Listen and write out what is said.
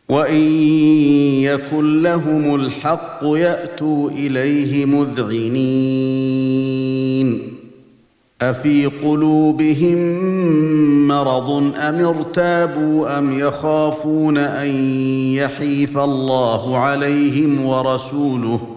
وَإِن يَكُن لَّهُمُ الْحَقُّ يَأْتُوا إِلَيْهِ مُذْعِنِينَ أَفِي قُلُوبِهِم مَّرَضٌ أَمِ ارْتَابُوا أَمْ يَخَافُونَ أَن يَحِيفَ اللَّهُ عَلَيْهِمْ وَرَسُولُهُ